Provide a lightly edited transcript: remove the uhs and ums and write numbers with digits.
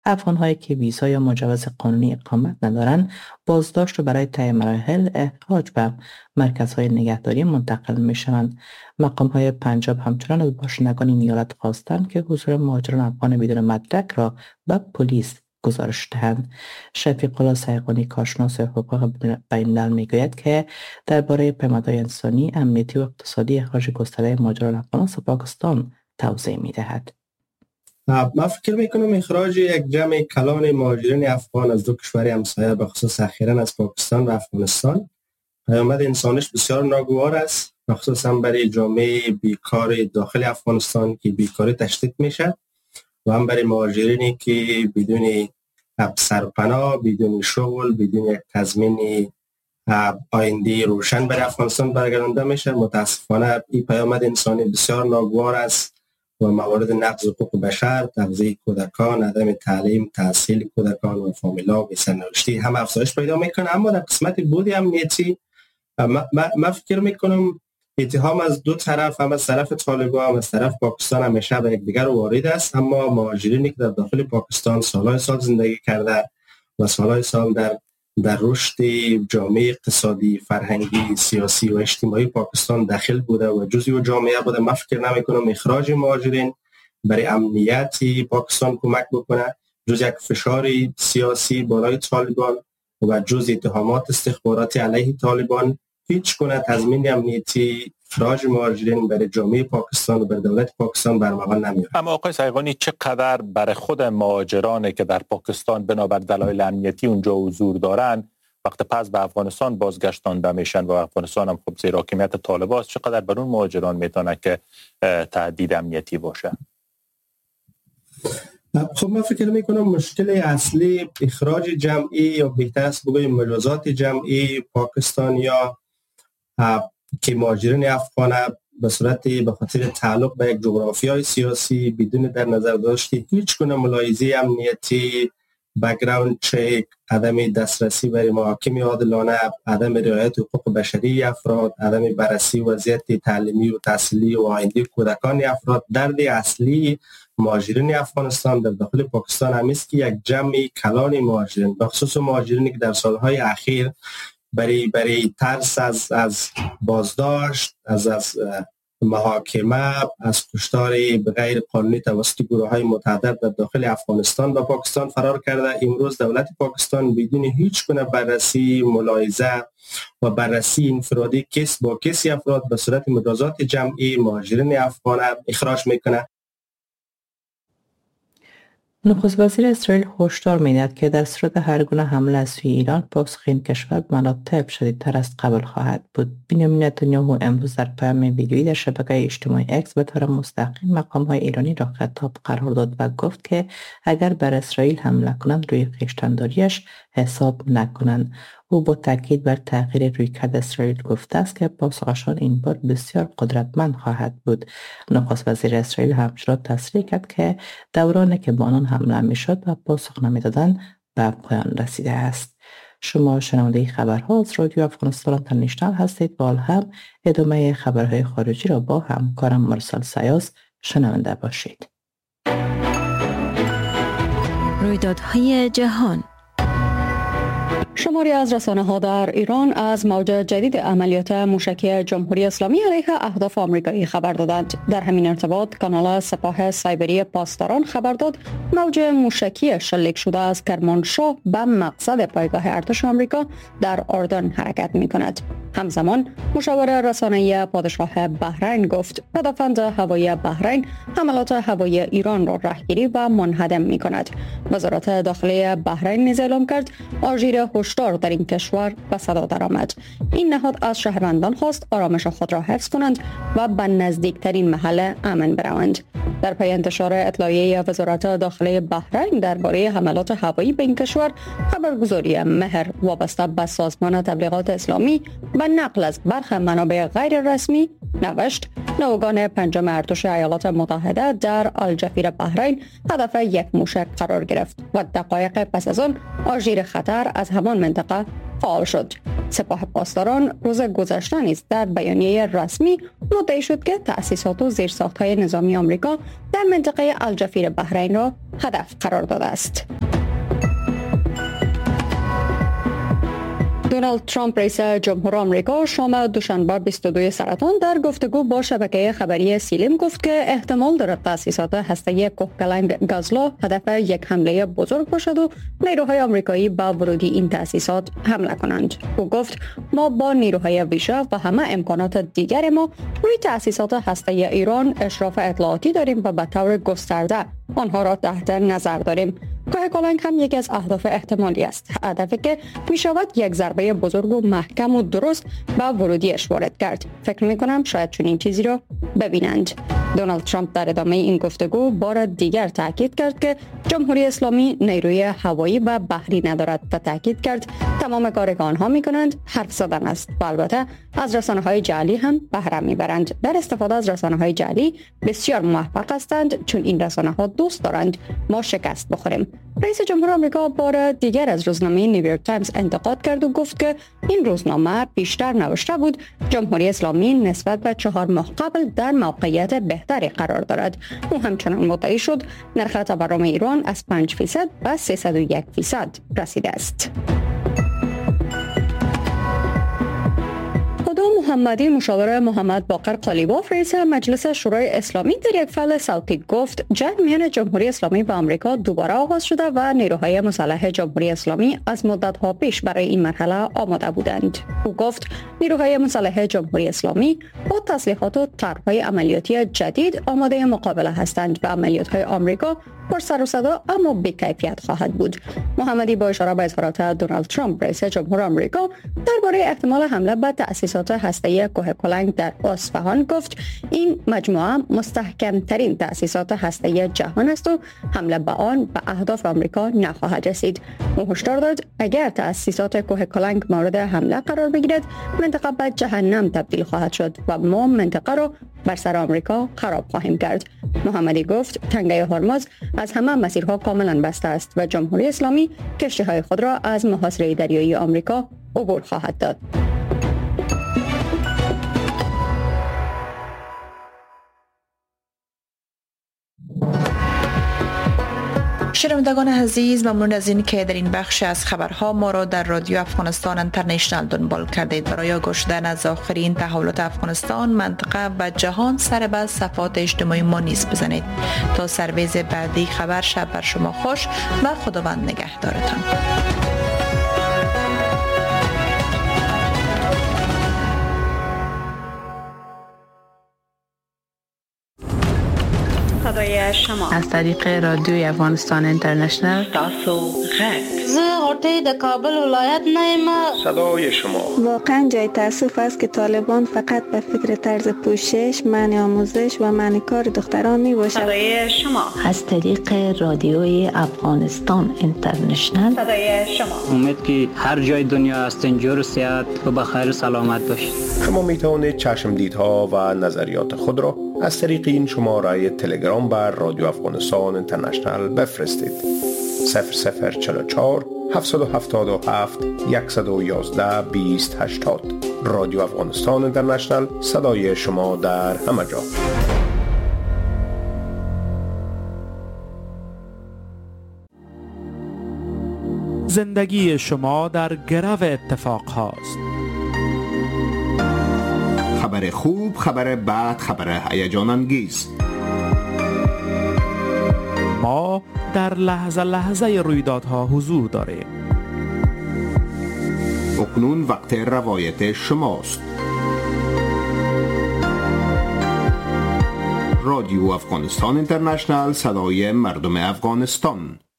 افغان‌هایی که ویزا یا مجوز قانونی اقامت ندارند بازداشت و برای طی مراحل اخراج به مرکزهای نگهداری منتقل می‌شوند. مقام‌های پنجاب همچنان از باشندگان این ایالت خواستند که حضور مهاجران افغان بدون مدرک را به پلیس گزارش دهند. شفیق الله سیغانی کارشناس حقوق بین‌الملل میگوید که درباره پیامدهای انسانی، امنیتی و اقتصادی اخراج گسترده مهاجران افغان از پاکستان توضیح می‌دهد. من فکر میکنم اخراج یک جمع کلان مهاجرین افغان از دو کشور همسایه به خصوص اخیراً از پاکستان و افغانستان پیامد انسانیش بسیار ناگوار است، خصوصا برای جامعه بیکار داخل افغانستان که بیکاری تشدید میشه و هم برای مهاجرینی که بدون سرپناه، بدون شغل، بدون یک تضمین آینده روشن برای افغانستان برگردانده میشه. متاسفانه این پیامد انسانی بسیار ناگوار است و موارد نقض حقوق بشر، تغذیه کودکان، عدم تعلیم، تحصیل کودکان و فامیلا و سرنوشتی هم افزایش پیدا میکنه. اما در قسمت بودی امنیتی من فکر میکنم اتهام از دو طرف، هم از طرف طالبان هم از طرف پاکستان همیشه به یکدیگر وارد است. اما مهاجرینی که در داخل پاکستان سالهای سال زندگی کرده و سالهای سال در رشد جامعه اقتصادی، فرهنگی، سیاسی و اجتماعی پاکستان داخل بوده و جزئی جامعه بوده، من فکر نمی‌کنم اخراج مهاجرین برای امنیت پاکستان کمک بکنه، جز یک فشار سیاسی بالای طالبان و جز اتهامات استخباراتی علیه طالبان هیچ گونه تضمین امنیتی اخراج مهاجرین برای جامعه پاکستان و برای دولت پاکستان برمغان نمیاره. اما آقای سیغانی چقدر برای خود مهاجرانی که در پاکستان بنابر دلایل امنیتی اونجا حضور دارن وقت پس به افغانستان بازگشتانده میشن و افغانستان هم خب زیر حاکمیت طالبان است، چقدر بر اون مهاجران میتونه که تهدید امنیتی باشه؟ خب من فکر میکنم مشکل اصلی اخراج جمعی یا بهتر است بگویم مجازات جمعی پاکستانیا که مهاجرین افغان به صورت به خاطر تعلق به یک جغرافیای سیاسی بدون در نظر داشته هیچ گونه ملاحظه امنیتی، بک‌گراند چک، عدم دسترسی برای محاکم عادلانه، عدم رعایت حقوق بشری افراد، عدم بررسی وضعیت تعلیمی و تحصیلی و آینده کودکان افراد، درد اصلی مهاجرین افغانستان در داخل پاکستان هم است که یک جمع کلان مهاجرین، به خصوص مهاجرینی که در سالهای اخیر برای ترس از بازداشت، از محاکمه، از کشتار غیر قانونی توسط گروه‌های متعدد در داخل افغانستان و پاکستان فرار کرده. امروز دولت پاکستان بدون هیچ گونه بررسی، ملاحظه و بررسی انفرادی کس با کسی افراد به صورت مجازات جمعی مهاجرین افغان اخراج میکنه. نخست وزیر اسرائیل هشدار می‌دهد که در صورت هر گونه حمله از سوی ایران پاسخ این کشور به مراتب شدیدتر از قبل خواهد بود. بنیامین نتانیاهو امروز در پیام ویدیویی در شبکه اجتماعی اکس به طور مستقیم مقام‌های ایرانی را خطاب قرار داد و گفت که اگر بر اسرائیل حمله کنند روی خویشتن‌داری‌اش حساب نکنند. او با تاکید بر تغییر رویکرد اسرائیل گفته است که پاسخشان این بار بسیار قدرتمند خواهد بود. نخست وزیر اسرائیل همچنان تصریح کرد که دورانی که با آنان حمله میشد و پاسخ نمیدادند به پایان رسیده است. شما شنونده خبرها از رادیو افغانستان اینترنشنال هستید و هم ادامه خبرهای خارجی را با همکارم مرسل سیاس شنونده باشید. رویدادهای جهان. شماری از رسانه‌ها در ایران از موج جدید عملیات موشکی جمهوری اسلامی علیه اهداف آمریکایی خبر دادند. در همین ارتباط کانال سپاه سایبری پاسداران خبر داد موج موشکی شلیک شده از کرمانشاه به مقصد پایگاه ارتش آمریکا در اردن حرکت می‌کند. همزمان مشاور رسانه‌ای پادشاه بحرین گفت پدافند هوایی بحرین حملات هوایی ایران را رهگیری و منهدم می‌کند. وزارت داخلی بحرین نیز اعلام کرد آژیر هشدار در این کشور به صدا درآمد. این نهاد از شهروندان خواست آرامش خود را حفظ کنند و به نزدیکترین محل امن بروند. در پی انتشار اطلاعیه وزارت داخلی بحرین درباره حملات هوایی به این کشور، خبرگزاری مهر وابسته به سازمان تبلیغات اسلامی و نقل از برخی منابع غیر رسمی نوشت نوگان پنجم ارتش ایالات متحده در الجفیر بحرین هدف یک موشک قرار گرفت و دقایق پس از آن آژیر خطر از همان منطقه فعال شد. سپاه پاسداران روز گذشته نیز در بیانیه رسمی مدعی شد که تأسیسات و زیرساخت‌های نظامی آمریکا در منطقه الجفیر بحرین را هدف قرار داده است. دونالد ترامپ رئیس جمهور آمریکا شام دوشنبه 22 سرطان در گفتگو با شبکه خبری سیلم گفت که احتمال دارد تأسیسات هسته‌ای کوهکلنگ گازلو هدف یک حمله بزرگ باشد و نیروهای آمریکایی به ورودی این تأسیسات حمله کنند. او گفت ما با نیروهای ویژه و همه امکانات دیگر ما روی تأسیسات هسته‌ای ایران اشراف اطلاعاتی داریم و به طور گسترده آنها را تحت نظر داریم. کوهکلنگ هم یکی از اهداف احتمالی است، هدفی که می شود یک ضربه بزرگ و محکم و درست به ورودیش وارد کرد. فکر می کنم شاید چنین چیزی را ببینند. دونالد ترامپ در ادامه این گفتگو بار دیگر تاکید کرد که جمهوری اسلامی نیروی هوایی و بحری ندارد و تاکید کرد تمام کاری که آنها می کنند حرف زدن است و البته از رسانه‌های جعلی هم بهره میبرند. در استفاده از رسانه‌های جعلی بسیار موفق هستند چون این رسانه‌ها دوست دارند ما شکست بخوریم. رئیس جمهور آمریکا بار دیگر از روزنامه نیویورک تایمز انتقاد کرد و گفت که این روزنامه بیشتر نوشته بود جمهوری اسلامی نسبت به 4 ماه قبل در موقعیت بهتری قرار دارد. او همچنان مدعی شد نرخ تورم ایران از 5% به 301% رسیده است. محمدی مشاور محمد باقر قالیباف رئیس مجلس شورای اسلامی در یک فعل صوتی گفت جنگ میان جمهوری اسلامی و آمریکا دوباره آغاز شده و نیروهای مسلح جمهوری اسلامی از مدت‌ها پیش برای این مرحله آماده بودند. او گفت نیروهای مسلح جمهوری اسلامی با تسلیحات و طرح‌های عملیاتی جدید آماده مقابله هستند و عملیات‌های آمریکا پر سر و صدا اما بی‌کیفیت خواهد بود. محمدی با اشاره به اظهارات دونالد ترامپ رئیس جمهور آمریکا درباره احتمال حمله به تأسیسات هسته‌ای کوهکلنگ در اصفهان گفت این مجموعه مستحکم‌ترین تأسیسات هسته‌ای جهان است و حمله به آن به اهداف آمریکا نخواهد رسید. او هشدار داد اگر تأسیسات کوهکلنگ مورد حمله قرار بگیرد منطقه به جهنم تبدیل خواهد شد و ما منطقه را بر سر آمریکا خراب خواهیم کرد. محمدی گفت تنگه هرمز از همه مسیرها کاملا بسته است و جمهوری اسلامی کشتی‌های خود را از محاصره دریایی آمریکا عبور خواهد داد. شنوندگان عزیز، ممنون از این که در این بخش از خبرها ما را در رادیو افغانستان اینترنشنال دنبال کردید. برای گوش دادن از آخرین تحولات افغانستان، منطقه و جهان سر به صفحات اجتماعی ما نیز بزنید. تا سرویز بعدی خبر، شب بر شما خوش و خداوند نگهدارتان. از طریق رادیوی افغانستان اینترنشنل تاسو غږ زه غوټۍ د کابل ولایت نه یم. صدای شما واقعا جای تاسف است که طالبان فقط به فکر طرز پوشش، منع آموزش و منع کار دختران می باشد. صدای شما از طریق رادیوی افغانستان اینترنشنل صدای شما. امید که هر جای دنیا هستین جور و صحت و بخیر و سلامت باشید. شما می توانید چشمدیدها و نظریات خود را از طریق این شماره تلگرام بر رادیو افغانستان اینترنشنل بفرستید. 0044 777 111 2080. رادیو افغانستان اینترنشنل، صدای شما در همه جا. زندگی شما در گرو اتفاق هاست. خبر خوب، خبر بد، خبر هیجان انگیز. ما در لحظه لحظه رویدادها حضور داریم. اکنون وقت روایت شماست. رادیو افغانستان اینترنشنل، صدای مردم افغانستان.